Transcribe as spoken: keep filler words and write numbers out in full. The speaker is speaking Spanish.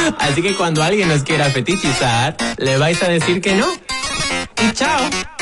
Así que cuando alguien nos quiera fetichizar, le vais a decir que no. Y chao.